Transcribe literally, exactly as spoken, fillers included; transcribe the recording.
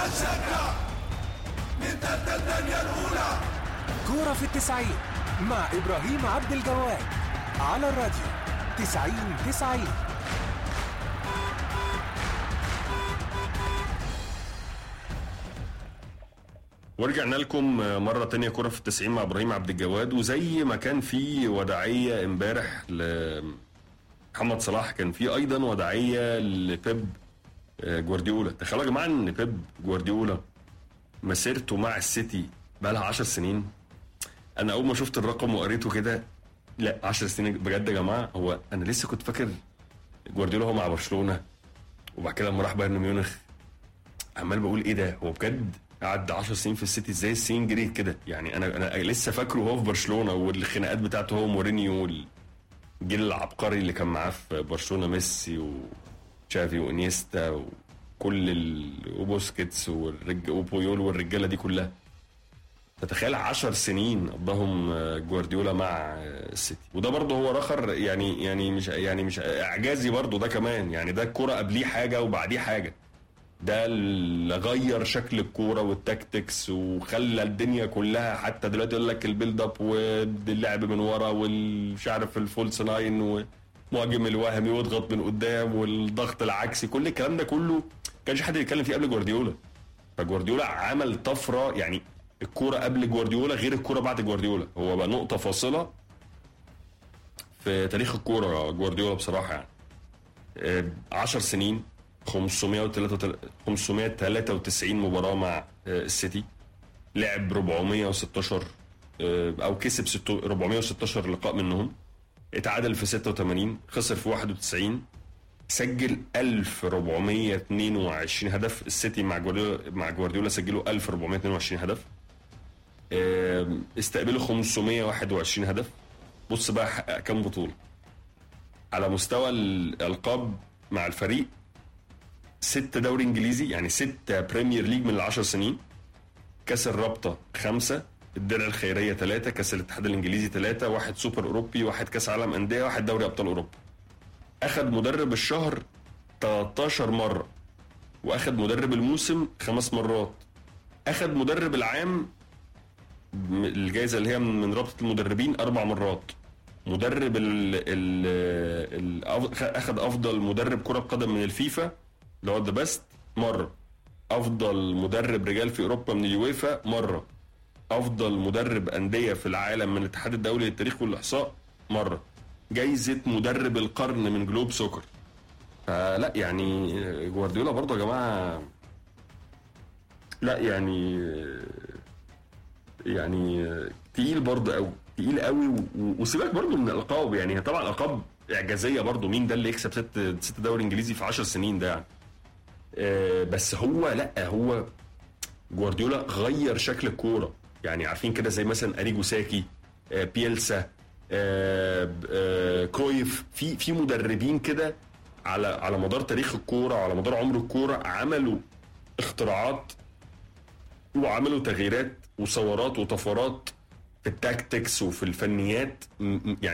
هنشجع نبدأ الدنيا الأولى. كورة في التسعين مع إبراهيم عبد الجواد على الراديو تسعين تسعين. ورجعنا لكم مرة تانية كرة في التسعين مع إبراهيم عبد الجواد. وزي ما كان في وداعية امبارح لمحمد صلاح، كان في أيضا وداعية لبيب جوارديولا. تخيلوا يا جماعة إن بيب جوارديولا مسيرته مع السيتي بقى لها عشر سنين. أنا أول ما شفت الرقم وقريته كده، لا عشر سنين بجد يا جماعة. هو أنا لسه كنت فاكر جوارديولا هو مع برشلونة، وبعد كده لما راح بايرن ميونخ عمال بقول إيه ده، هو بجد قعد عشر سنين في السيتي ازاي؟ السنين جريت كده يعني. انا انا لسه فاكره هو في برشلونه والخناقات بتاعته هو مورينيو والجيل العبقري اللي كان معاه في برشلونه، ميسي وتشافي وانيستا وكل ال... وبوسكيتس والرج... وبويول والرجاله دي كلها. تتخيل عشر سنين قضاهم جوارديولا مع السيتي. وده برضه هو رخر يعني يعني مش يعني مش اعجازي برضه ده كمان يعني. ده الكوره قبليه حاجه وبعديه حاجه. ده اللي غير شكل الكوره والتاكتكس وخلى الدنيا كلها، حتى دلوقتي يقول لك البيلد اب واللعب من ورا والمش عارف الفولس ناين والمهاجم الوهمي واضغط من قدام والضغط العكسي، كل الكلام ده كله كانش حد يتكلم فيه قبل جوارديولا. فجوارديولا عمل طفره يعني. الكوره قبل جوارديولا غير الكوره بعد جوارديولا. هو بقى نقطه فاصله في تاريخ الكوره جوارديولا بصراحه يعني. عشر سنين، خمسمية وتلاتة وتسعين مباراة مع السيتي، لعب أربعمية وستاشر او كسب أربعمية وستاشر لقاء منهم، اتعادل في ستة وتمانين، خسر في واحد وتسعين، سجل ألف وأربعمية واتنين وعشرين هدف. السيتي مع جوارديولا مع جوارديولا سجلوا ألف وأربعمية واتنين وعشرين هدف، استقبلوا خمسمية وواحد وعشرين هدف. بص بقى حقق كام بطولة على مستوى الألقاب مع الفريق. ستة دوري انجليزي يعني ستة بريمير ليج من العشر سنين، كاس الرابطة خمسة، الدرع الخيرية ثلاثة، كاس الاتحاد الانجليزي ثلاثة، واحد سوبر اوروبي، واحد كاس عالم اندية، واحد دوري ابطال اوروبا. اخد مدرب الشهر تلتاشر مرة، واخد مدرب الموسم خمس مرات، اخد مدرب العام الجائزة اللي هي من رابطة المدربين اربع مرات، مدرب ال ال ال اخد افضل مدرب كرة قدم من الفيفا اللي هو ذا بيست مرة، افضل مدرب رجال في اوروبا من اليويفا مرة، افضل مدرب اندية في العالم من الاتحاد الدولي للتاريخ والاحصاء مرة، جايزة مدرب القرن من جلوب سوكر. فلا يعني جوارديولا برضه يا جماعة لا يعني يعني تقيل برضه قوي، تقيل قوي. وسيبك برضه من الالقاب يعني، طبعا الالقاب اعجازية برضه. مين ده اللي يكسب ست ست دوري انجليزي في عشر سنين ده يعني. بس هو لا هو جوارديولا غير شكل الكوره يعني. عارفين كده زي مثلا اريجو ساكي، بيلسا، كرويف، في في مدربين كده على على مدار تاريخ الكوره وعلى مدار عمر الكوره عملوا اختراعات وعملوا تغييرات وثورات وطفرات في التاكتكس وفي الفنيات يعني.